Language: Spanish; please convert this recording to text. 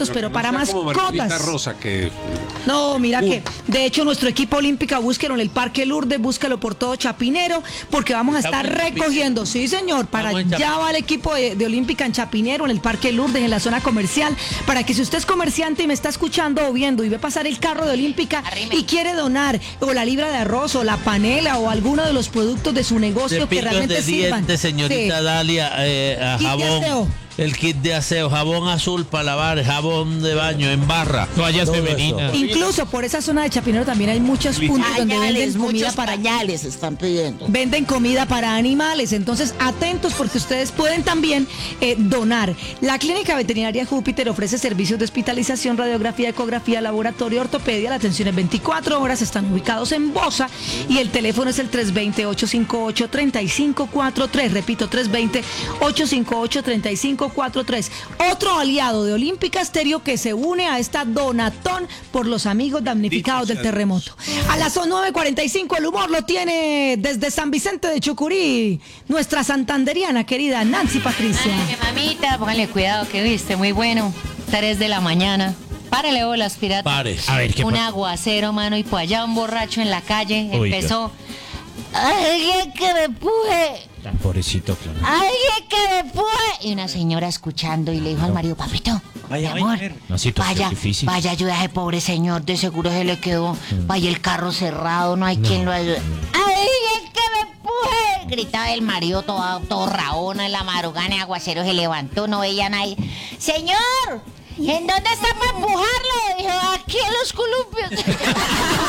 alimentos, pero para Como Margarita mascotas. Rosa, que No, mira que, de hecho, nuestro equipo olímpica, búsquelo en el Parque Lourdes, búsquelo por todo Chapinero, porque vamos a estar recogiendo, sí señor, para allá va el equipo de olímpica en Chapinero, en el Parque Lourdes, en la zona comercial, para que si usted es comerciante y me está escuchando o viendo y ve pasar el carro de olímpica y quiere donar o la libra de arroz o la panela o alguno de los productos de su negocio que realmente de sirvan. dientes, señorita Sí. Dalia, Kit de jabón. aseo. El kit de aseo, jabón azul para lavar, jabón de baño en barra. Toallas todo femeninas. eso. Incluso por esa zona de Chapinero también hay muchos puntos donde venden Pañales, comida muchos para pañales están pidiendo. venden comida para animales, entonces atentos porque ustedes pueden también donar. La Clínica Veterinaria Júpiter ofrece servicios de hospitalización, radiografía, ecografía, laboratorio, ortopedia. La atención es 24 horas, están ubicados en Bosa y el teléfono es el 320-858-3543. Repito, 320-858-3543. Otro aliado de Olímpica Estéreo que se une a esta donatón por los amigos damnificados del terremoto. A las 9:45 el humor lo tiene desde San Vicente de Chucurí nuestra santanderiana querida Nancy Patricia. Ay, mi mamita, póngale cuidado que viste, muy bueno. 3 de la mañana. Párale bolas, pirata. Pares. A ver, ¿qué Un pasa? aguacero, mano, y pues allá un borracho en la calle Oiga. empezó. ¡Alguien que me empuje! Tan pobrecito, claro. ¡Alguien que me empuje! Y una señora escuchando y le dijo al marido, papito, mi amor, Una situación difícil. vaya, ayuda a ese pobre señor, de seguro se le quedó. Vaya el carro cerrado, no hay quien lo ayude. ¡Alguien que me empuje! Gritaba el marido todo rabona en la madrugada, el aguacero se levantó, no veía a nadie. ¡Señor! ¿En dónde está para empujarlo? Dijo, aquí en los columpios.